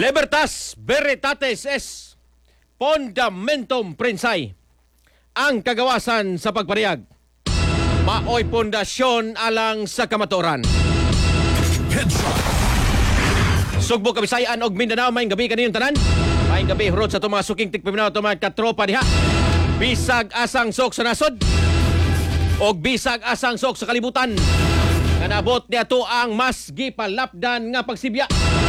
Libertas Veritatis es Fundamentum Prinsay. Ang kagawasan sa pagpariyag. Maoy pundasyon alang sa kamatuoran. Sugbo Kabisayan og Mindanao, may gabi kaniyong tanan. May gabi hurot sa itong mga suking tikpiminaw itong mga katropa diha. Bisag asang sok sa nasod og bisag asang sok sa kalibutan. Kanabot niya to ang mas gipalapdan nga pagsibya.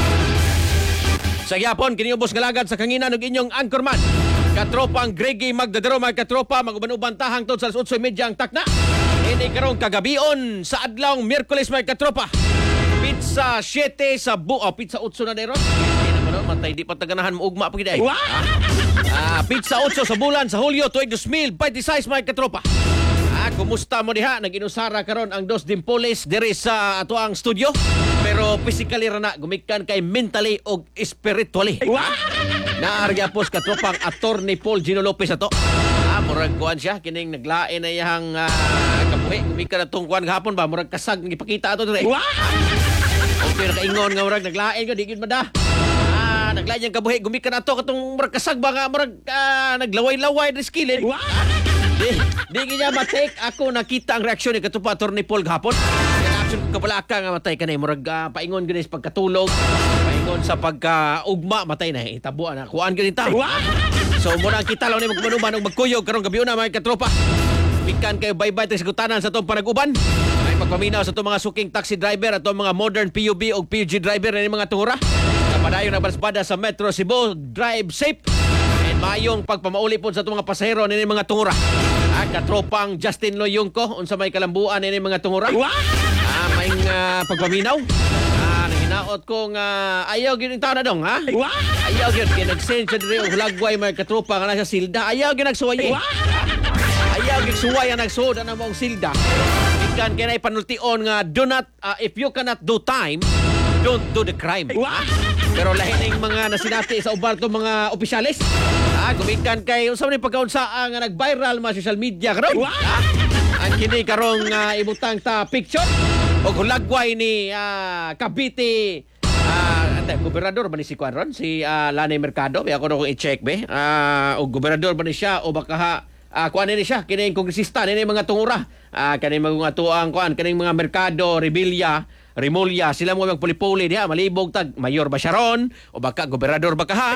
Sa gyapon kini ubos galagad sa kanginan og inyong anchorman. Katropang Greggy Magdadero, mga katropa, mag-uban-uban tahang tod sa 8:30 ang takna. Ini karong kagabion sa adlawng Miyerkules, mga katropa. Pizza 7 sa pizza 8 na deron. Hindi naman matay di pataganahan mo ugma pagid ay. Pizza 8 sa bulan sa Hulyo tuig 2026, mga katropa. Kumusta mo diha? Nag-inusara karon ang Dos Dimpoles diri sa ato ang studio. Pero physically ra na gumikan kay mentally og spiritually. Naargyapos katropang Attorney Paul Gino Lopez ato. Murag kuan siya kining naglain na iyang kabuhi. Gumikan atong kuan gahapon ba murag kasag gipakita ato dire. Okay nakaingon nga murag naglain ko di gid mada. Naglain yang kabuhi gumikan ato katong murag kasag ba nga murag naglaway-laway di skillet. Di niya matake. Ako nakita ang reaksyon ni katupa Attorney Paul gahapon. Reaksyon ko kabalaka nga matay ka na. Murag paingon ganis pagkatulog. Paingon sa pagkaugma. Matay na. Itabuan na. Kuhaan ganin tao. So muna ang kita lang na magmanuman o magkuyog. Karong gabi na mga katropa. Pikan kayo bye-bye sa gutanan sa itong panag-uban. Ay pagpaminaw sa itong mga suking taxi driver at itong mga modern PUB o PUG driver na mga tungura. Kapadayon na balaspada sa Metro Cebu. Drive safe. Mayong pagpamauli po sa itong mga pasahero nini mga tungura. Katropang Justin Loyongko unsa may kalambuan nini mga tungura. May pagpaminaw. Nahinaot kong ayaw gyud taon na dong ha. Ayaw gyud kay nag-send siya diri og hulagway mga katropa nga nasa silda. Ayaw gyud nagsuway. Ayaw gyud suway ang nagsuod na mong silda. Ikan kay nay panultion nga do not if you cannot do time, don't do the crime. Pero lahining mga nasinati sa ubar to mga opisyalis. Gumikan kay unsa man pagkaunsa nga nag-viral mga social media karon. Ang kini karong ibutang ta picture og hulagway ni Cavite gobernador ba ni si Juan ron si Lani Mercado. Ako na kung i-check be. Og gobernador ba ni siya o baka kuan ni siya kining kongresista ni mga tungura. Kaning mga tuang kuan kaning mga Mercado, Rimulya, sila mo magpuli-puli diha, malibog tag mayor ba siya ron o baka gobernador baka ha.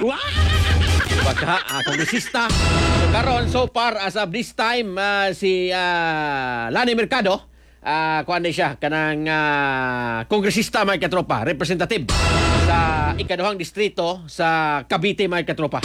Baka kongresista. So karon so far as of this time si Lani Mercado kuan siya kanang kongresista mga katropa, representative sa ikaduhang distrito sa Cavite mga katropa.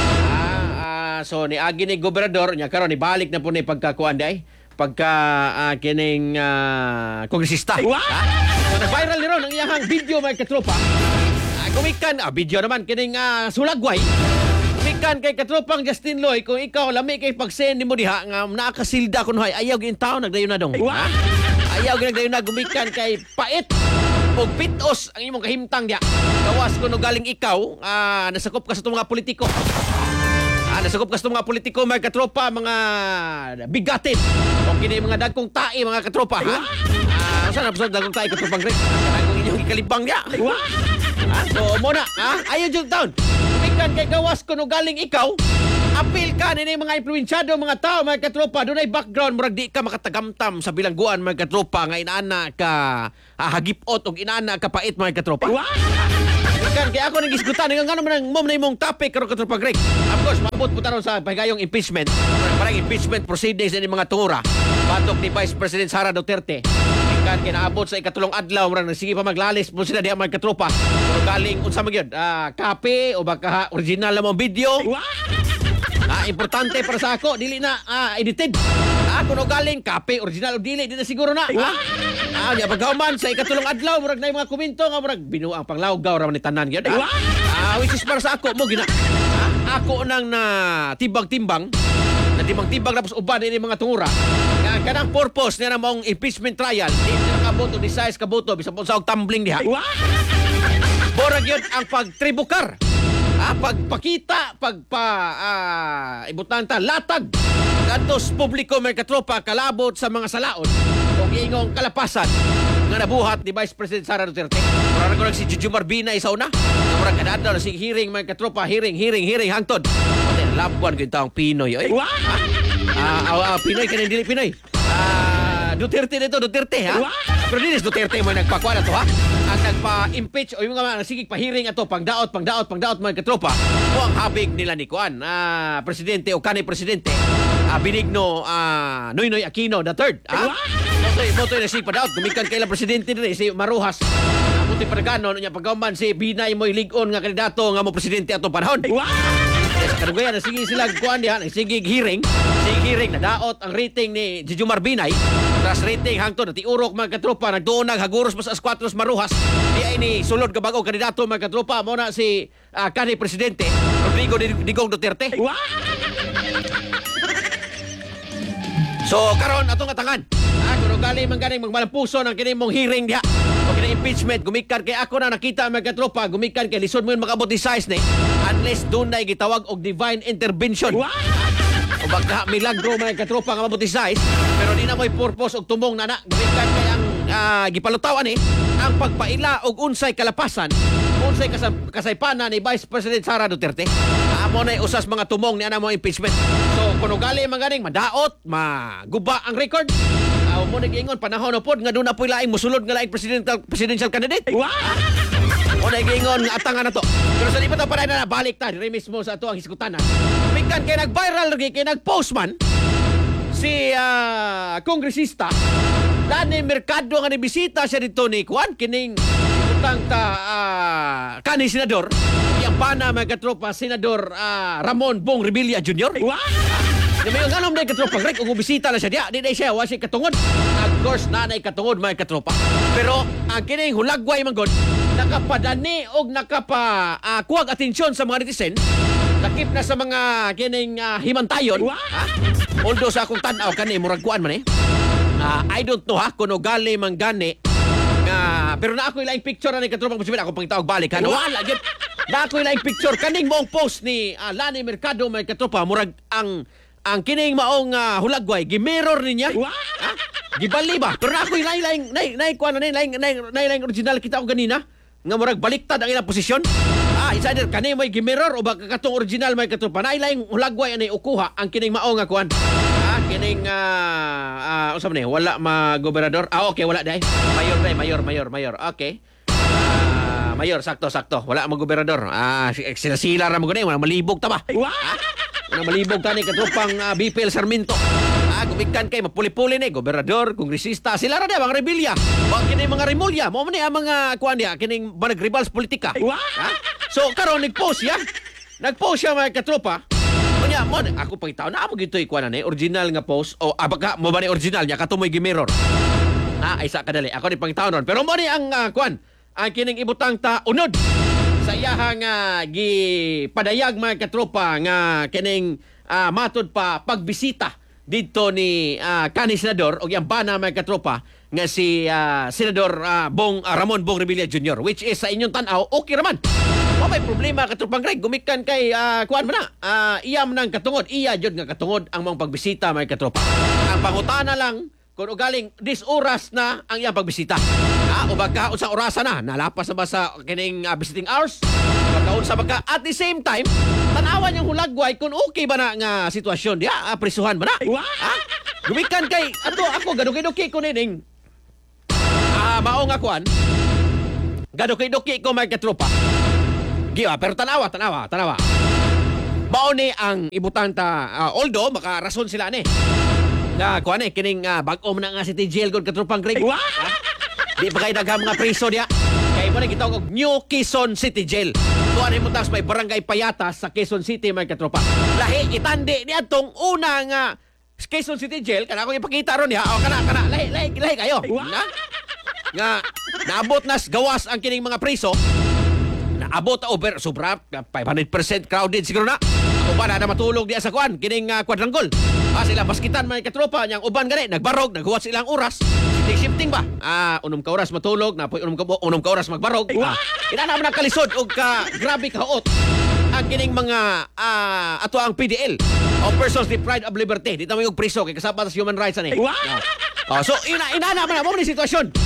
So ni agi ni gobernador nya karon ibalik na po ni pagkakuan day pagka kining kongresista. So nag-viral ni ron ang iyang video mga katropa. Gumikan video naman kining sulagway. Gumikan kay katropang Justin Loy kung ikaw lami kay pag-send nimo diha nga nakasilda kuno ayaw gyud tawo nagdayon na dong. Ayaw gyud nagdayon na gumikan kay pait og pitos ang imong kahimtang diha. Gawas kuno galing ikaw nasakop ka sa mga politiko. Nasakop ka sa mga politiko, mga katropa, mga bigatin. O kini mga dagkong tae, mga katropa, ha? Saan na dagkong tae, katropang Greg? Dagkong inyong ikalibang niya. So, muna, ha? Ayaw dyan taon. Kumikan kay gawas ko no galing ikaw, apil ka nini mga influensyado, mga tao, mga katropa, doon ay background, murag di ka makatagamtam sa bilangguan, mga katropa, nga inaana ka hagipot o inaana ka pait, mga katropa. Kaya ako nang isgutan nga ano man ang mom na imong topic karon katropa Greg. Of course, maabot po taron sa pahigayong impeachment. Parang impeachment proceedings ni mga tungura. Batok ni Vice President Sara Duterte. Kan kinaabot sa ikatulong adlaw murag sige pa maglalis po sila diha mga katropa. Pero galing unsa man gyud? Kape o baka original na mong video? Importante para sa ako, dili na edited. Kuno galing kape original o dili na siguro na. Nya paghuman sa ikatulong adlaw murag na mga komento nga murag binuang panglawgaw ra man ni tanan gyud. Which is para sa ako mo gina. Ako nang na timbang-timbang na timbang-timbang tapos uban ni mga tungura. Kanang purpose niya na mong impeachment trial, di na kaboto ni size kaboto bisan sa og tumbling diha. Borag yun ang pagtribukar. Pagpakita, ibutang ta latag kantos publiko may katropa kalabot sa mga salaod o iingong kalapasan nga nabuhat ni Vice President Sara Duterte. Murag ko si Jujumar Binay sa una. Murag kadadal si hearing mga katropa, hearing hangtod. Pati labuan ko yung taong Pinoy. Oy. Pinoy ka dili Pinoy. Duterte nito, Duterte ha. Pero dinis Duterte mo nagpakuha na to ha. Ang nagpa-impeach o yung mga nasigig pa-hearing ato, pangdaot mga katropa. O ang habig nila ni Kuan, presidente o kanay presidente, Benigno Noynoy Aquino III. Motoy na si padaot, gumikan kailang presidente rin, si Maruhas. Muti panagano, niya pagkauman si Binay Moy Ligon nga kandidato nga mo presidente ato panahon. Sa kadugayan, sige sila kuan diha, sige hearing, nadaot ang rating ni Jujumar Binay. Tapos rating hangtod natiurok mga katropa, nagdoon haguros mas as 4 Maruhas. Di ay ni sulod ka bago kandidato mga katropa mo na si kanhi presidente Rodrigo Digong Duterte. So karon atong atangan. Kuno gali man ganing magmalampuso ng kini mong hearing diha. O kini impeachment gumikan kay ako na nakita mga katropa, gumikan kay lisod mo yun makabot ni size ni unless dunay gitawag og divine intervention. O baka milagro mga katropa nga mabot ni size, pero di na mo'y purpose og tumong nana. Gumikan kay ang gipalutawan ang pagpaila og unsay kalapasan, unsay kasaypanan ni Vice President Sara Duterte. Amo na usas mga tumong ni ana mo impeachment. So kuno gali man ganing madaot, maguba ang record. Mo nag-ingon panahon na pod nga doon na po'y laing musulod nga laing presidential candidate. Mo nag-ingon nga atangan na to. Pero sa di pa ito pa na balik ta, dire mismo sa ato ang hiskutanan. Mikan kay nag-viral lagi, kay nag-post man si kongresista Lani Mercado nga nibisita siya dito ni Juan kining utang kani senador yang pana mga katropa senador Ramon Bong Revilla Jr. May nganom na katropa Greg kung bisita na siya diya, di na siya wasi katungod. Of course nanay katungod mga katropa. Pero ang kining hulagway manggod nakapadani og kuwag atensyon sa mga netizen. Lakip na sa mga kining himantayon. Although sa akong tan-aw kani murag kuan man I don't know kuno gali man gani. Pero na ako ilaing picture na ni katropa ko ako pangitawag balik ha. Wala gyud. Na ako ilaing picture kaning moong post ni Lani Mercado mga katropa murag ang kining maong hulagway gimirror niya. Gibali ba? Pero na ako ilaing kuan na original kita ko ganina nga murag baliktad ang ilang posisyon. It's either kani may gimirror o baka katong original may katropa na ilaing hulagway anay ukuha ang kining maong nga kuan. Kining usab ni wala ma-gobernador. Okay, wala day. Mayor. Okay. Mayor sakto. Wala ma-gobernador. Sila ra mo gani, wala malibog ta ba? Wala malibog ta ni katropang BPL Sarmiento. Gumikan kay mapuli-puli ni gobernador, kongresista, sila ra mga rebelya. Wa kini mga remulya, mo man ni ang mga kuan dia kining banag-rebels politika. So karon nag-post ya. Nag-post siya mga katropa. Nya mo ako pangitaw na amo gitoy kuan ni original nga post o baka mo ba ni original nya katumoy gi-mirror. Ay sa kadali ako ni pangitaw non pero mo ni ang kuan ang kining ibutang ta unod sa iyahang gipadayag mga katropa nga kining matud pa pagbisita dito ni kanhi senador o yang bana mga katropa nga si senador Ramon Bong Revilla Jr. which is sa inyong tan-aw okay raman. May problema katropang Greg gumikan kay kuan man iyam nang katungod iya jud nga katungod ang mga pagbisita may katropa. Ang pangutana lang kung galing dis oras na ang iyang pagbisita. O baka unsa orasa na nalapas na ba sa kining visiting hours? Baka unsa baka at the same time tanawan yung hulagway kung okay ba na nga sitwasyon diya prisuhan ba na? Gumikan kay ako gaduki-duki ko nining mao nga kuan gaduki-duki ko may katropa. Pero tanawa. Mao ni ang ibutan ta although makarason sila ni. Na kuan kining bag-o na nga City Jail gud katropang Greg. Di pa kay daghang mga priso diya. Kay mo na gitawag og New Quezon City Jail. Tuan mo tas may barangay Payatas sa Quezon City may katropa. Lahi itandi ni atong una nga Quezon City Jail kana ko ipakita ron diha. Kana lahi kayo. Nga naabot nas gawas ang kining mga priso. Naabot over sobra 500% crowded siguro na. Uban na matulog diya sa kuan kining quadrangle. Sila baskitan man katropa yang uban gani nagbarog naghuwat silang oras. Shifting ba? Unom ka oras matulog na unom ka oras magbarog. Ina na man kalisod og grabe kaot ang kining mga ato ang PDL o persons deprived of liberty. Dito may og priso kay kasama sa human rights ani. So ina na man mo ni sitwasyon.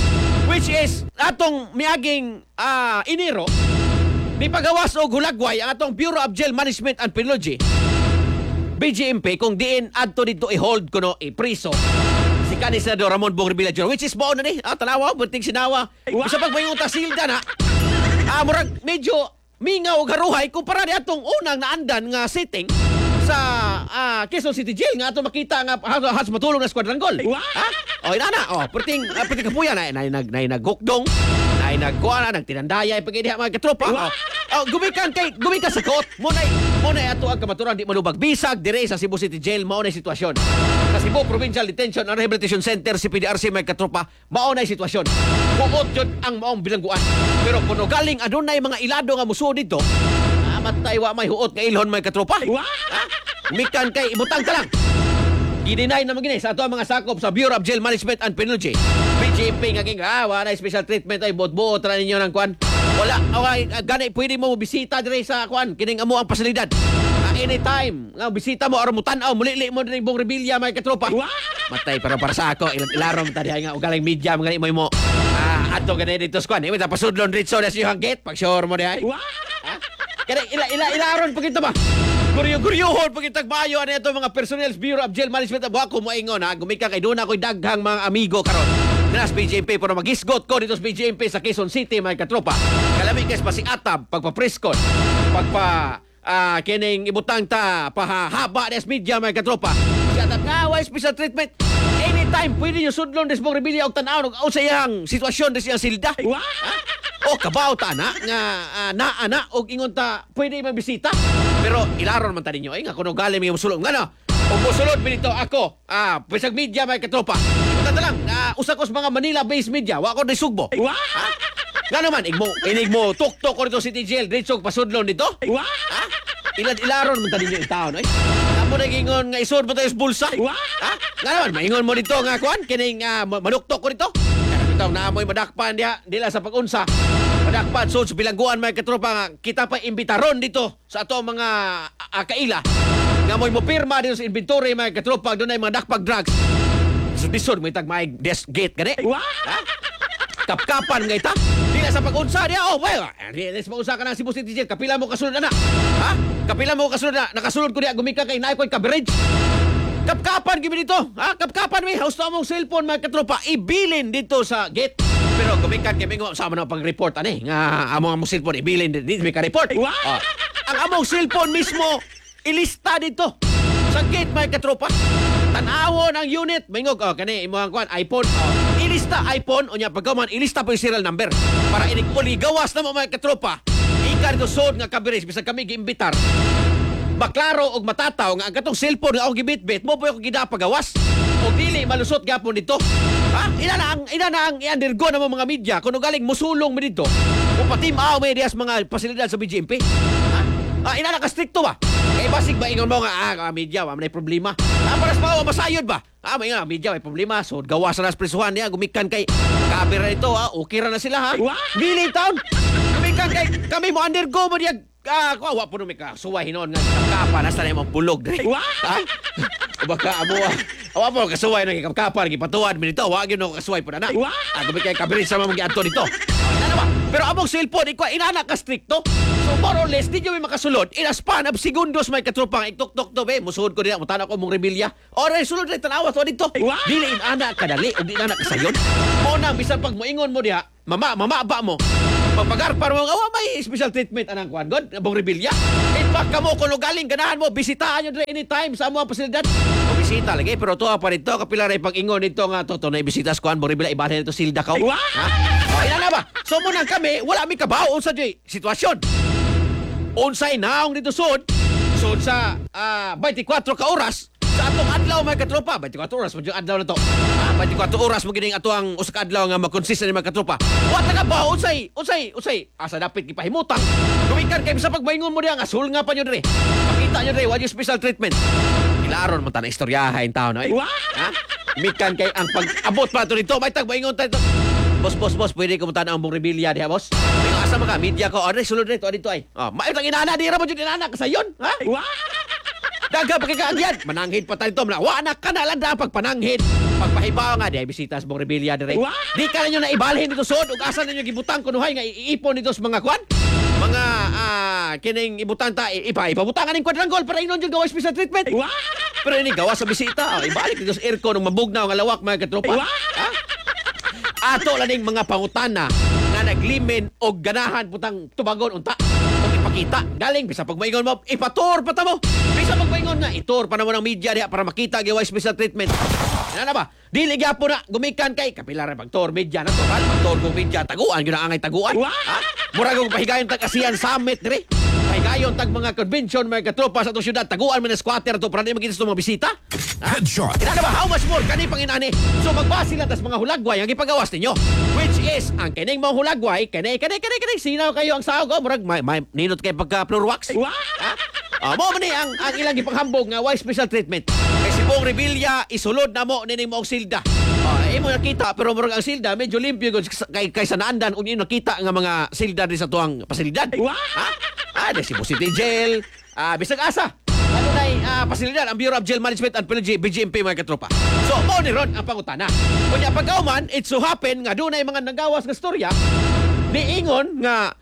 Which is, atong miaging Enero, ni pagawas og hulagway ang atong Bureau of Jail Management and Penology, BJMP, kung diin adto dito i-hold kuno i-priso si kanhi Senador Ramon Bong Revilla Jr. Which is mao na ni, tanawa, bunting sinawa. Isa pag mayong tasilda na, murag medyo mingaw og haruhay kumpara ni atong unang naandan nga setting sa Quezon City Jail nga ato makita nga has matulong na Squadranggol. O inana, perting kapuya na naghukdong, na nagkuana, nagtinandaya pagidi mga katropa. Gumikan sa court. Muna ato ang kamaturan di malubag bisag dire sa Cebu City Jail mao na sitwasyon. Sa Cebu Provincial Detention and Rehabilitation Center si PDRC mga katropa, mao na sitwasyon. Buot jud ang maong bilangguan. Pero kuno galing adunay mga ilado nga musuo dito, matay wa may huot nga ilhon may katropa. Mikan kay ibutang ta lang. Gidinay naman gini sa ato mga sakop sa Bureau of Jail Management and Penology. BJP nga king wala special treatment ay buot-buot ra ninyo ng kwan. Wala gani pwede mo bisita dire sa kwan kining amo ang pasilidad. Anytime nga bisita mo aron mo tan-aw mulili mo dinhi Bong Revilla may katropa. Matay para sa ako ilarom ta diha nga ugaling media mga mo adto gani dito sa kwan. Imo ta pasudlon ritso na siyang gate pag sure mo diha. Kaya ilaron pa kita ba? Guryo-guryohon pag itag maayo ano ito mga personnel Bureau of Jail Management. Ako moingon gumika kay doon ako'y daghang mga amigo karon. Nas BJMP pero magisgot ko dito sa BJMP sa Quezon City mga katropa. Kalami guys pa si Atab pagpa-preskon. Kining ibutang ta pahahaba des media mga katropa. Si Atab nga why special treatment. Anytime pwede nyo sudlon des Bong Revilla og tan-aw og sa iyang sitwasyon des iyang silda. Kabaw ta na nga og ingon ta pwede mabisita. Pero ilaron man ta ninyo nga kuno galing mi musulod ngano. Og musulod mi dito ako bisag media may katropa. Ito lang usa ko sa mga Manila-based media wa ko disugbo. Ngano man inig mo tuktok ko dito City Jail diretso pasudlon dito. Ilaron man ta ninyo taon amo nagingon nga isod mo tayo sa bulsa. Ngano man maingon mo dito nga kuan kining manuktok ko dito. Na amoy madakpan dila sa pag-unsa. Madakpan so sa bilangguan may katropa nga kita pa imbitaron dito sa ato mga kaila. Nga mo'y mo pirma dito sa inventory may katropa doon ay mga dakpag drugs. So disod mo itag may desk gate gani. Kapkapan nga ita. Dila sa pag-unsa diya. Let's mag-unsa ka ng Cebu City Jail. Kapila mo kasunod na. Kapila mo kasunod na. Nakasunod ko diya gumika kay naay ko'y coverage. Kapkapan gibi dito. Kapkapan may house na mong cellphone mga katropa. Ibilin dito sa gate. Pero gumikan kay mingo sama na pag-report ani nga among cellphone ibilin dito may ka-report. Ang among cellphone mismo ilista dito sa gate mga katropa. Tanawon ang unit mingog kani imong kwan iPhone. Ilista iPhone unya pagkaman ilista pa yung serial number para inig-uli gawas na mo mga katropa. Ika dito sod nga coverage bisag kami giimbitar. Maklaro og matataw nga ang katong cellphone nga akong gibitbit mo po yung gidapagawas o dili malusot gapon dito. Ina na ang i-undergo na mga media kuno galing musulong mo dito o pati maaw may dias mga pasilidad sa BJMP. Ina na ka-stricto ba? Kaya basig ba ingon mo nga media may problema. Paras pa masayod ba? May nga media may problema so gawasan na sa prisuhan niya gumikan kay kabira nito okay ra na sila Dili taon. Gumikan kay kami mo undergo mo diya kuwa po nung may kasuway hinon nga kapkapan nasa na yung bulog dali. Baka awa po kasuway nang kapkapan gipatuan mi dito wag yun kasuway po na gumi kay kabirin sa mga giadto dito. Pero among cellphone inana ka stricto. So more or less di nyo may makasulod in a span of segundos may katropang iktok-tok to musuhod ko din mo tanak ko mong Revilla or sulod na tanawa to dito. Dili inana kadali o di inana kasayon. Mo na bisan pag moingon mo diha mama ba mo pagpagar para mo may special treatment anang kuan god Bong Revilla. In fact kamo kuno galing ganahan mo bisitahan nyo anytime sa among pasilidad. O bisita lagi pero to pa dito kapila ray pag-ingon dito nga to na ibisita sa kuan Bong Revilla ibahin nito silda ka. Ina ba? So mo nang kami wala mi kabaw sa sitwasyon. Unsay naong dito sud sa 24 ka oras sa atong adlaw mga katropa. 24 oras mo yung adlaw na to. 24 oras mo gining ato ang usa ka adlaw nga mag-consist ni mga katropa. Wa taga ba unsay asa dapit gipahimutan. Gumikan kay sa pagbaingon mo diha nga sul nga pa nyo dire. Makita nyo dire what special treatment. Ilaron mo ta na istoryahan taon no. Mikan kay ang pag-abot pa to dito may tagbaingon ta dito. Boss, pwede kumutan ang Bong Revilla diha, boss? May asa mga media ko. Sulod dito, dito ay. Maayot ang inana, di ra mo dyan inana, kasayon, ha? Daga, pagkakaagyan. Mananghid pa tayo ito. Wa na ka na lang pagpananghid. Pagpahibaw nga, di ay bisita sa mong rebelya dire. Di ka ninyo na ibalhin dito sod, ug asa ninyo gibutang kunuhay nga iipon dito sa mga kwan? Mga kining ibutang ta ipabutangan ning quadrangle para inon jud gawa special treatment. Pero ini gawa sa bisita, ibalik dito sa aircon ng mabugnaw nga lawak mga katropa. Ha? Ato laning mga pangutana nga naglimen og ganahan putang tubagon unta og ipakita. Galing bisa pag maingon mo, ipatur pa ta mo. Bisa pag maingon nga itur pa naman ang media diha para makita gawa special treatment. Ano ba? Dili gyapon na gumikan kay kapila ra pagtor media na to. Pagtor kong media taguan gyud ang angay taguan. Ha? Murag og pahigayon tag ASEAN Summit dire. Pahigayon tag mga convention mga katropa sa atong syudad taguan man squatter to para di makita sa mga bisita. Headshot. Ina ba how much more kani panginani? So magbase lang tas mga hulagway ang ipagawas ninyo. Which is ang kining mga hulagway kani sinaw kayo ang sahog murag may ninot kay pagka floor wax. Ha? Mo man ni ang ilang gipanghambog nga why special treatment. Kay si Bong Revilla isulod na mo nining moong silda. Imo nakita pero murag ang silda medyo limpyo gud kaysa naandan ug imo nakita nga mga silda di sa tuang pasilidad. Ha? Si Busiti Jail, bisag asa. Ano na pasilidad ang Bureau of Jail Management and BGMP mga katropa. So mo ni ron ang pangutana. Kunya pagkauman it so happen nga dunay mga nagawas nga storya niingon nga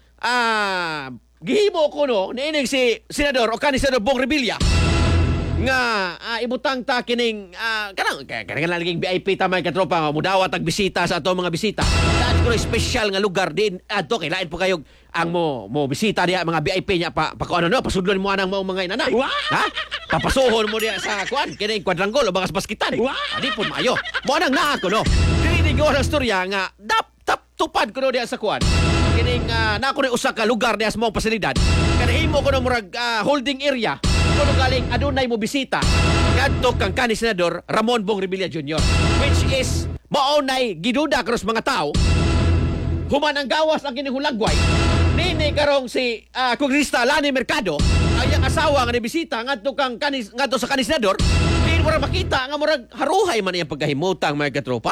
gihimo ko no niining si senador o kanhi senador Bong Revilla nga ibutang ta kining kanang laging VIP tamay katropa nga mudawat ag bisita sa ato mga bisita. Daan ko special nga lugar din adto kay lain po kayo ang mo bisita diha mga VIP nya pa ano no pasudlon mo anang mga inana. Ha? Papasuhon mo diha sa kuan kining quadrangle o bagas baskitan. Di po maayo. Mo anang naa ko no. Dili go ang storya nga tupad ko no diha sa kuan. Kining na ako ni usa ka lugar diha sa mga pasilidad. Kanahimo ko no murag holding area. Kuno galing adunay mo bisita kadto kang kanhi senador Ramon Bong Revilla Jr. which is maunay giduda karos mga tao human ang gawas ang kining hulagway nini karong si Congressista Lani Mercado ang iyang asawa nga ni bisita ngadto ngadto sa kanhi senador di mo ra makita nga murag haruhay man iyang pagkahimutang mga katropa.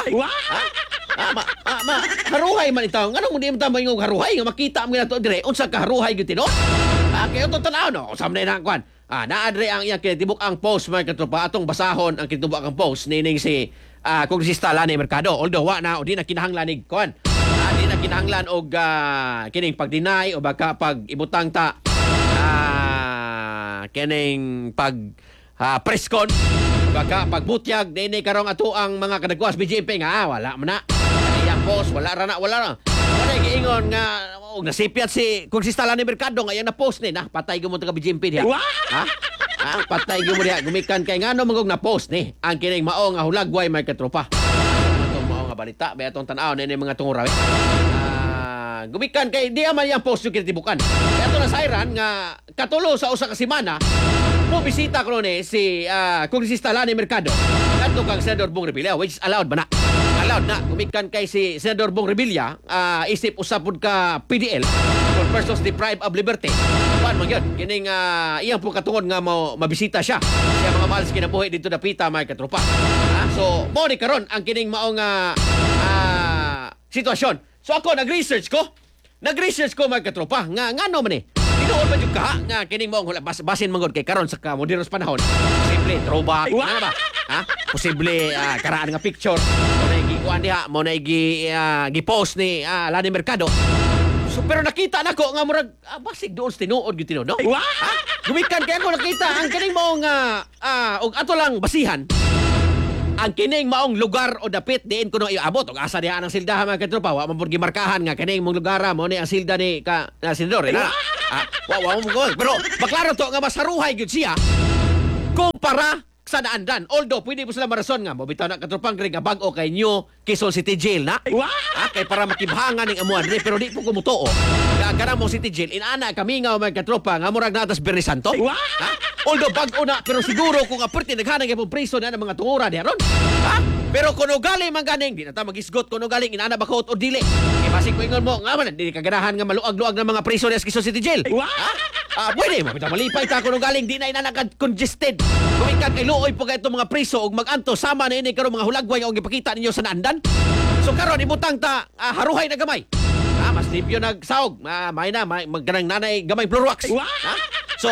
Haruhay man itaw ngano mo di mo tama yung haruhay nga makita mo nato dire unsa ka haruhay gyud tino. Kaya ito tanaw no usam na nang kwan. Naadre ang iyang kinitibok ang post mga katropa atong basahon ang kinitibok ang post nining si Congressista Lani Mercado although wa na o di na kinahanglan nig kwan. Di na kinahanglan og kining pag-deny o baka pag ibutang ta kining pag preskon baka pagbutyag dinhi karong ato ang mga kadagwas BJP nga wala man na. Iyang post wala ra na. Wala giingon nga og nasipyat si Congressista Lani Mercado nga iyang na-post ni na patay gyud mo taga BJP diha. Ha? Patay gyud mo diha gumikan kay ngano magog na-post ni ang kining mao nga hulagway may katropa. Atong mao nga balita bay atong tan-aw ni mga tunguraw. Gumikan kay di man iyang post yung kinitibukan. Kaya ato na sayran nga katulo sa usa ka semana mo bisita ko ni si Congressista Lani Mercado kadto kang Senador Bong Revilla which is allowed ba na? Allowed na gumikan kay si Senador Bong Revilla isip usapod ka PDL for persons deprived of liberty. Kuan man gyud kining iyang po katungod nga mabisita siya mga malas kinabuhi dito dapita mga katropa. So mo ni karon ang kining mao nga sitwasyon. So ako nag-research ko mga katropa nga ngano man ni tinuod ba jud ka nga kining mao basin mangod kay karon sa modernos panahon. Posible throwback ano ba? Posible karaan nga picture mo na gikuan diha mo na gi-post ni Lani Mercado. So pero nakita nako nga murag basig doon tinuod gyud tinuod no. Gumikan kay ako nakita ang kining mao nga og ato lang basihan ang kining maong lugar o dapit diin kuno iabot og asa diha ang sildahan mga katropa wa man pud gimarkahan nga kining mong lugar mo ni ang silda ni senador na. Wa mo go pero maklaro to nga mas haruhay gyud siya kumpara sa naandan. Although pwede po sila marason nga mobitaw na katropang nga bag-o kay New Quezon City Jail na. Kay para makibhangan ning amuan pero di po kumutuo. Kana mo City Jail inana kami nga mga katropa nga murag natas Bernie Santo. Although bag-o na pero siguro kung aperte naghanang gyud prison na mga tungura diha ron. Pero kuno galing man ganing di na ta magisgot kuno galing inana ba o dili. Kay basig ko ingon mo nga man di kaganahan nga maluag-luag ng mga prison sa Quezon City Jail. Pwede mo bitaw malipay ta kuno galing di na inana congested. Kumikat kay luoy po kay itong mga priso og maganto sama na ini karong mga hulagway nga og ipakita ninyo sa naandan. So karon ibutang ta haruhay na gamay. Mas limpyo nagsaog. May na magganang nanay gamay floor wax. So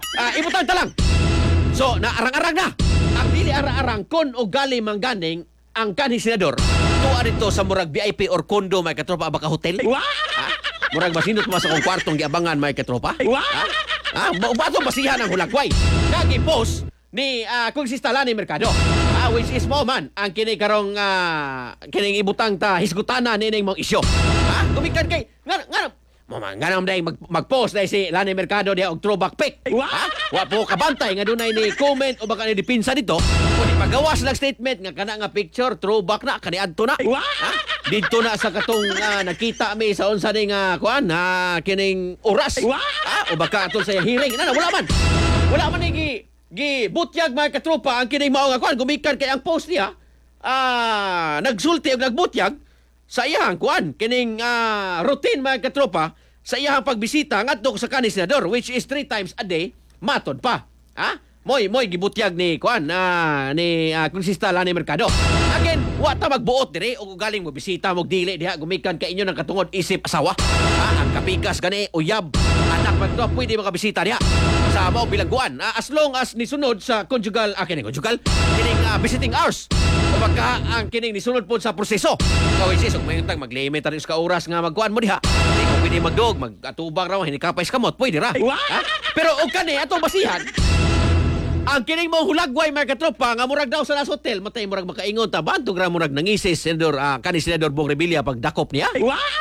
ibutang ta lang. So naarang-arang na. Ang dili arang-arang kon og gali mangganing ang kanhi senador tuwa dito sa murag VIP or condo may katropa baka hotel. Ha? Murag masinot mo sa kong kwartong giabangan may katropa. Ha? Bato basihan ang hulagway. Nagi-post ni Konsista Lani Mercado. Which is mo man ang kini karong kining ibutang ta hisgutana nining mong isyo. Ha? Gumikan kay ganam day mag-post day si Lani Mercado diha og throwback pic. Ha? Wa po kabantay nga dunay ni comment o baka ni dipinsa dito. O di pagawas lang statement nga kana nga picture throwback na kaniadto na. Ha? Dito na sa katong nakita mi sa unsa ning kuan kining oras. Ha? O baka atol sa hearing na wala man ni butyag mga katropa ang kining mao nga kuan gumikan kay ang post niya nagsulti og nagbutyag sa iyang kuan kining routine mga katropa sa iyang pagbisita ngadto sa kanhi senador which is 3 times a day matod pa. Ha? Moy gibutyag ni kuan ni Konsista Lani Mercado. Again, wa ta magbuot diri o galing mo bisita mo dili diha gumikan kay inyo ng katungod isip asawa. Ha? Ang kapikas gani uyab anak man to pwede makabisita diha sa mao bilangguan as long as nisunod sa conjugal kining visiting hours o baka ang kining nisunod po sa proseso. Which is may tag maglimit rin sa oras nga magkuan mo diha. Di ko pwede magdog magatubang raw hinikapay sa kamot pwede ra. Ha? Pero og kani atong basihan ang kining mo hulagway mga katropa nga murag daw sa nas hotel matay murag makaingon ta bantog ra murag nangisis senador senador Bong Revilla pag dakop niya.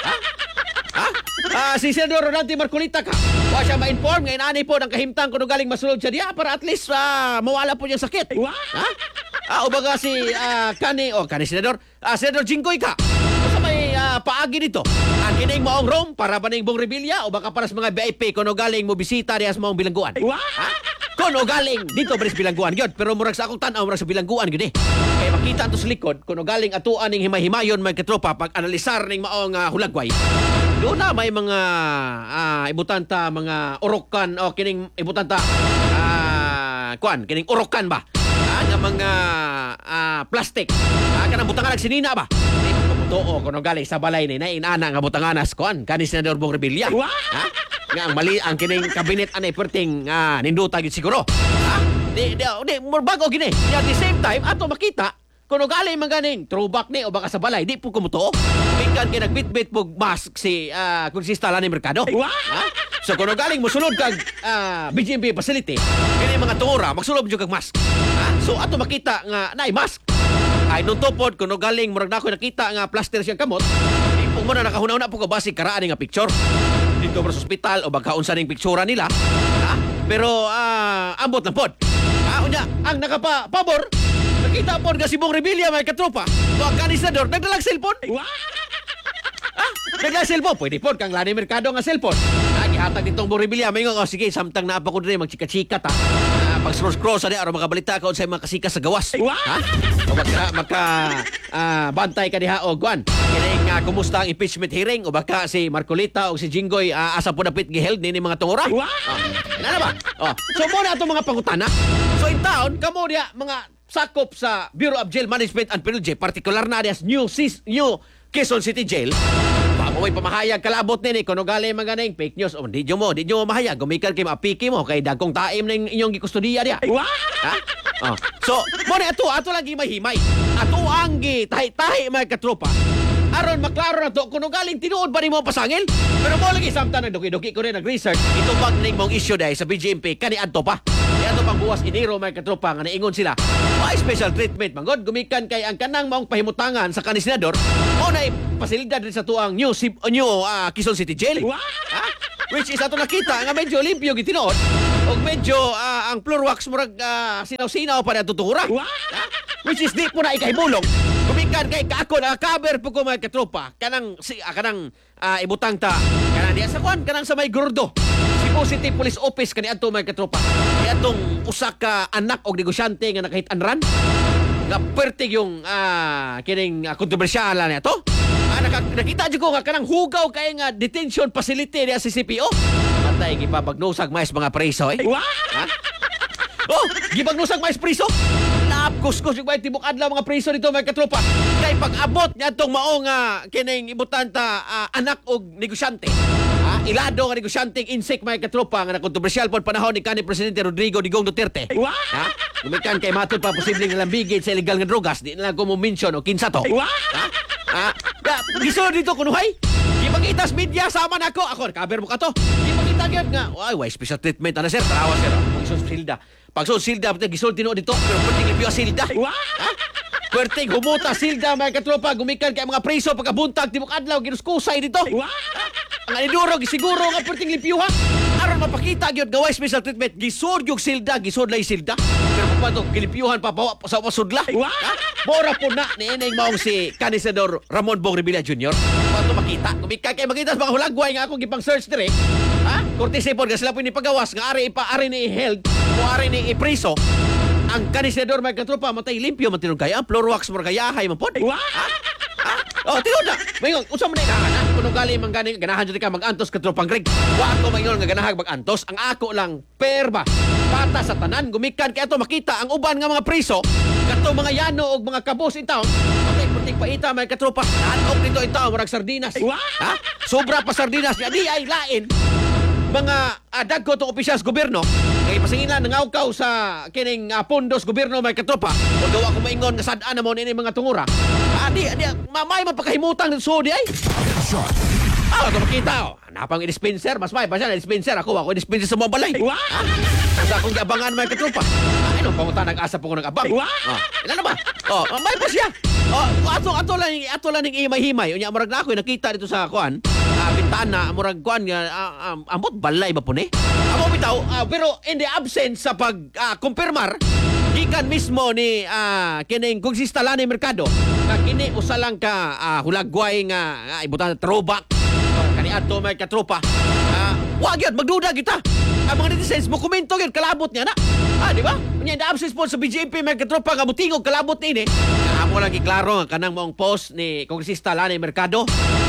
Si Senador Rodante Marcolita ka. Wa siya ma-inform ngayon ani po ng kahimtang kuno galing masulod siya diya para at least mawala po niya sakit. Ha? O baga si kani Senador Senador Jinggoy ka. Sa may paagi dito. Ang kining maong room para ba ning Bong Revilla o baka para sa mga VIP kuno galing mo bisita diya sa maong bilangguan. Ha? Kuno galing dito ba sa bilangguan gyud pero murag sa akong tan-aw murag sa bilangguan gyud kay makita anto sa likod kuno galing atuan ning himay-himayon may katropa pag analisar ning maong hulagway. Doon na may mga ibutanta mga orokan o kining ibutanta kining orokan ba nga mga plastic kanang butangan sinina ba di pagputuo kuno galing sa balay ni inana nga butanganas kani Senador Bong Revilla. Ha? Nga ang mali ang kining kabinet anay perting ninduta gyud siguro. Ha? Di more bago gini. At the same time ato makita kuno galing maganing throwback ni o baka sa balay di po kumutuo. Bikan kay nagbitbit pog mask si Konsista Lani Mercado. Ha? So kuno galing mosulod kag BGMP facility kini mga tungora magsulod jud kag mask. Ha? So ato makita nga naay mask. Ay nung tupod kuno galing murag nako nakita nga plaster siyang kamot. Di po mo na nakahunaw na po ka basi karaan nga picture. Dito sa ospital o baka unsa ning piktura nila. Ha? Pero ambot lang pod. Unya ang nakapabor nakita po nga si Bong Revilla may katropa. Wa kani senador nagdalag cellphone. Nagdalag cellphone pwede po kang Lani Mercado nga cellphone. Gihatag ditong Bong Revilla may sige samtang naa pa ko diri magchika-chika ta. Pag scroll sa diha aron makabalita ka unsay mga kasikas sa gawas. Ha? O bantay ka diha og kuan. Kining kumusta ang impeachment hearing o baka si Marcolita o si Jinggoy asa po dapit giheld ni mga tungora. Ano ba? So mo na itong mga pangutana. So in town kamo diha mga sakop sa Bureau of Jail Management and Penal particular na diha New Quezon City Jail. Pamoy pamahayag kalabot nini kuno gali maganing fake news o di mo mahayag gumikan kay maapiki mo kay dagkong taim ning inyong gikustudiya diha. Ha? So mo ni ato lang himay-himay. Ato ang tahi mga katropa. Aron maklaro na to kuno galing tinuod ba nimo pasangil? Pero mo lagi samtang nagduki-duki ko rin nag-research ito bag ning mong issue dai sa BGMP kani adto pa. Ato pang buwas iniro mga katropa nga naingon sila. May special treatment manggod gumikan kay ang kanang maong pahimutangan sa kanhi senador o na pasilidad rin sa tuang new Quezon City Jail. Ha? Which is ato nakita nga medyo limpyo gitinuod og medyo ang floor wax murag sinaw-sinaw pa na tutura. Which is di po na ikahibulong. Gumikan kay kaako na cover po ko mga katropa kanang ibutang ta kanang diya sa kuan kanang sa may gordo. Cebu City Police Office kani adto mga katropa. Kani atong usa ka anak og negosyante nga nakahit-anran. Nga pertig yung kining kontrobersyal na ito. Nakita dyan ko nga kanang hugaw kay nga detention facility niya sa CPO. Matay, gipabagnusag mais mga preso eh. Ha? Gibagnusag mais preso? Napkuskus yung may tibok adlaw mga preso dito mga katropa. Kay pag-abot niya itong maong kining ibutanta anak og negosyante. Ha? Ilado nga negosyanteng insect mga katropa nga nakontrobersyal po panahon ni kanhi Presidente Rodrigo Digong Duterte. Ha? Gumikan kay matod pa posibleng nalambigit sa illegal nga drogas. Di na lang ko mo mention o kinsa to. Ha? Gisunod dito kunuhay. Ipagitas media sama na ako. Ako, cover mo ka to. Ipakita gyud nga. Ay, why special treatment ana sir? Tarawa sir. Pagsun silda. Pagsun silda gisulod tino dito. Pero pwedeng limpyo silda. Ha? Pwedeng humuta silda mga katropa. Gumikan kay mga preso pagkabuntag tibok adlaw ginuskusay dito. Ang anidurog siguro nga pwedeng limpyo ha. Aron mapakita gyud nga why special treatment. Gisod yung silda, gisod lay silda. Pero papato gilimpyuhan pa sa pasudla. Ha? Mora po na ni ineng maong si Kanisador Ramon Bong Revilla Jr. Pato makita. Kumika kay makita sa mga hulagway nga akong gipang search dire. Ha? Kortese po nga sila po ni pagawas nga ari ni held o ari ni ipriso. Ang Kanisador may katropa matay limpyo man tinong kaya. Floorwax mo kayahay man po. Ha? Oh, tiyo na. Mayong, unsa man na ikahanan? Kung gali man gani, ganahan dyan ka mag-antos katropang Greg. Wa ako mayon nga ganahan mag-antos. Ang ako lang, perba. Pata sa tanan, gumikan. Kaya ito makita, ang uban nga mga priso, kato mga yano o mga kabos in town, putik paita, may katropa. Naanok nito in town, marag sardinas. Ha? Sobra pa sardinas. Di ay lain. Mga dagko itong opisyals gobyerno, kay pasingilan nangawkaw sa kining pondos gobyerno may katropa. Kung gawa ko maingon nga sad-an na mo ni mga tungura. Di, mamay mapakahimutan ng sudi ay. Ito makita, napang dispenser, mas may pa siya na dispenser. Ako dispenser sa mga balay. Sa akong abangan may katropa. Ano, pangutan nag-asa po ko nag-abang. Ilan na ba? May pa siya. Ato lang ng imay-himay. Unya, marag na ako, nakita dito sa kuan. Bintana, murag kuan nga, amot balay ba po ni? Amo bitaw, pero in the absence sa pag-kumpirmar, gikan mismo ni kining konsista Lani Mercado, na kini usa lang ka hulagway nga ibutan throwback, kaniadto may katropa. Wag yun, magduda kita. Ang mga netizens mo komento yun, kalabot niya na. Di ba? Unya, in the absence po sa BJP may katropa nga butingog kalabot ni ini. Amo lang iklaro nga kanang mong post ni kongresista Lani Mercado.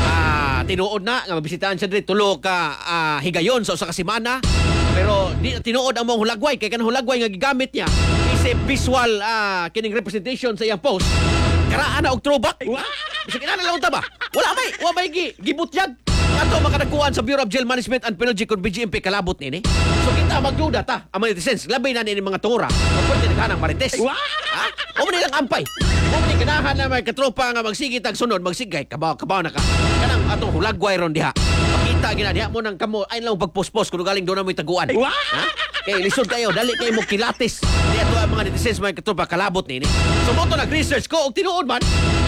Tinuod na nga mabisitahan siya dito tulo ka higayon sa usa ka semana, pero di tinuod ang mong hulagway kay kanang hulagway nga gigamit niya isip visual kining representation sa iyang post karaan na og throwback. Bisag ina lang ta ba wala may gibutyag ato makadakuan sa Bureau of Jail Management and Penalty kon BGMP kalabot nini. So kita magduda ta ang mga netizens labi na ni mga tungura pwede naghanang marites. O mo nilang ampay o mo ganahan na may katropa nga magsigit ang sunod magsigay kabaw na ka kanang atong hulagway ron diha makita gina diha mo nang kamo ay lang pagpospos kuno galing do na mo'y taguan. Kay lisod kayo dali kayo mo kilatis di ato ang mga netizens mga katropa kalabot nini. So mo to nag-research ko og tinuod man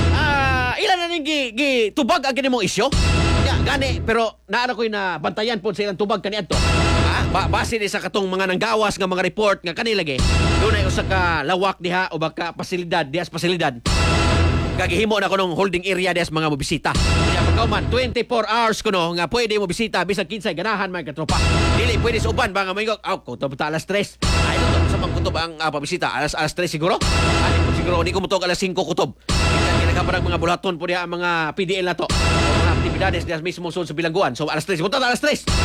ilan na ning tubag ang kini mong isyu gani pero naara ko'y na bantayan po sa ilang tubag kaniadto. Base ni sa katong mga nanggawas nga mga report nga kanilagi doon ay usa ka lawak diha o baka pasilidad diha sa pasilidad gagihimo na kuno holding area diha sa mga mobisita. Kaya pagkauman 24 hours kuno nga pwede mo bisita bisag kinsay ganahan mga katropa. Dili pwede sa uban ba nga maygo kutob ta alas 3. Ay ito sa mga kutob ang pabisita alas 3 siguro. Ani po siguro di ko mutog alas 5 kutob. Nagkaparang mga bulaton po diha ang mga PDL na to. Mga aktibidades diha mismo sa bilangguan. So alas 3 kunta alas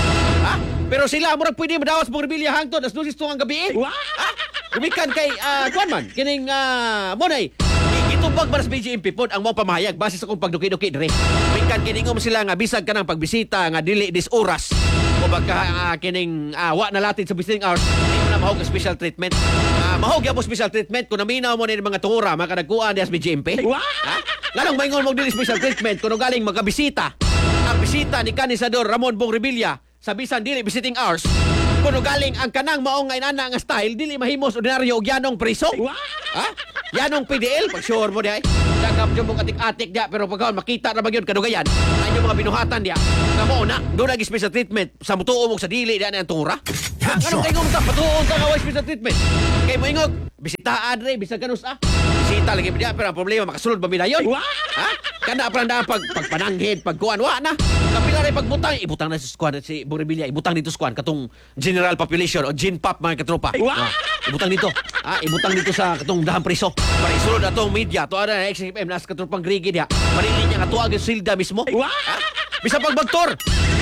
3. Pero sila murag pwede madawas mong rebilya hangtod as 2 ang gabi. Gumikan kay kuan man kining monay gitubag ba sa BGMP pod ang mga pamahayag base sa kung pagduki-duki dire. Gumikan kiningom sila nga bisag kanang pagbisita nga dili dis oras o baka kining wa na latid sa visiting hours di mo na mahog special treatment. Mahog ya po special treatment kung naminaw mo ni mga tungura makadagkuan diha sa BGMP. Ganong maingon mo dili special treatment kung galing magkabisita. Ang bisita ni Kanisador Ramon Bong Revilla sa bisan dili visiting hours kuno galing ang kanang maong nga inana nga style dili mahimos ordinaryo og yanong priso. Yanong PDL pag sure mo diay dagap jud mong atik-atik dia pero pagkaon makita na ba gyud kadugayan ay mga binuhatan dia nga mao na do nag special treatment sa mutuo mo sa dili dia na ang tungura. Kanong kay ngumta patuon ta nga special treatment kay moingog bisita adre bisag kanus bisita lagi dia pero ang problema makasulod ba bidayon. Kana pa pagpananghid pagkuan wa na kapila ray pagbutang ibutang na sa squad si Boribilla ibutang dito squad katong general population o GenPop mga katropa. Ibutang dito ibutang dito sa katong dahang priso para isulod atong media to ana XFM nas katropang Grigi dia manili niya nga tuag silda mismo. Bisa magtor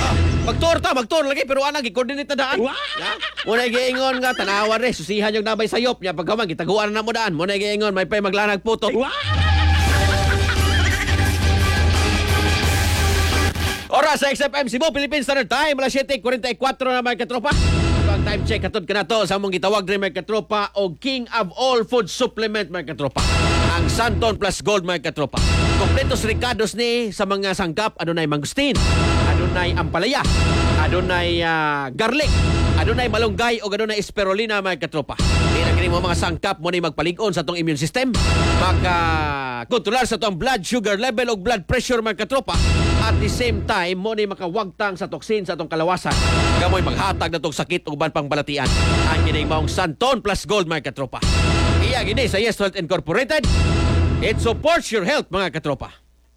lagi pero ana gi-coordinate na daan. Muna giingon nga tanawa re susihan yung nabay sayop nya pagkaman gitaguan na mo daan muna giingon may pay maglanag puto. Alright. Para sa XFM Cebu, Philippine Standard Time, alas 7:44 na mga katropa. Ito ang time check katod kanato sa among gitawag rin mga katropa o King of All Food Supplement mga katropa. Ang Santon Plus Gold mga katropa. Kompletos ricados ni sa mga sangkap, adunay mangustin, adunay ampalaya, adunay garlic, adunay malunggay o adunay spirulina mga katropa. Di na kini mo mga sangkap mo ni magpalig-on sa atong immune system, maka-kontrolar sa atong blood sugar level o blood pressure mga katropa. At the same time, mo ni makawagtang sa toksin sa atong kalawasan. Kamoy maghatag na tong sakit o uban pang balatian. Ang kining maong Santon Plus Gold mga katropa. Iya gini sa Yes Health Incorporated. It supports your health mga katropa.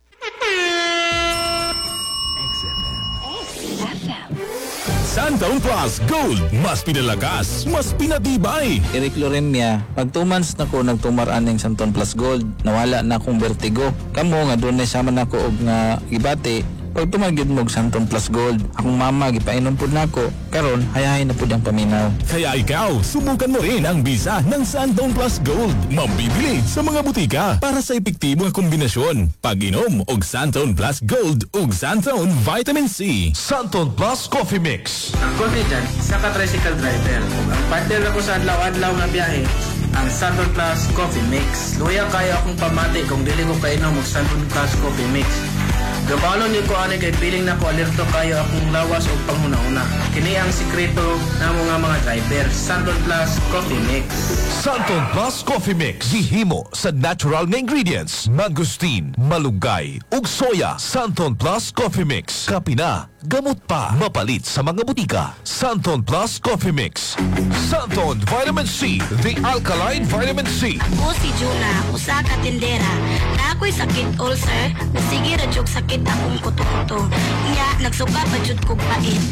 Santon Plus Gold, mas pinalakas, mas pinatibay. Eric Loremia, pag 2 months na ko nagtumaran ng Santon Plus Gold, nawala na akong vertigo. Kamo nga doon na sama na ko og nga gibati, pag tumagid mo og Santon Plus Gold, akong mama gipainom pud nako, karon hayahay na pud ang paminaw. Kaya ikaw, subukan mo rin ang bisa ng Santon Plus Gold. Mabibili sa mga butika para sa epektibong kombinasyon. Pag-inom og Santon Plus Gold ug Santon Vitamin C. Santon Plus Coffee Mix. Ang confident sa ka-tricycle driver. Ang partner ako sa adlaw-adlaw nga biyahe, ang Santon Plus Coffee Mix. Luya kayo akong pamati kung dili ko kainom og Santon Plus Coffee Mix. Gabalo ni ko ani kay feeling na ko alerto kayo akong lawas o panghuna-una. Kini ang sikreto na mga driver. Santon Plus Coffee Mix. Santon Plus Coffee Mix. Gihimo sa natural na ingredients. Mangustin, malunggay, ug soya. Santon Plus Coffee Mix. Kapina, gamot pa. Mapalit sa mga butika. Santon Plus Coffee Mix. Santon Vitamin C. The Alkaline Vitamin C. Ako si Juna, usa ka tindera. Na ako'y sakit ulcer, nasige ra jug sakit akong kuto-kuto. Nya, nagsuka pa jud kog pait.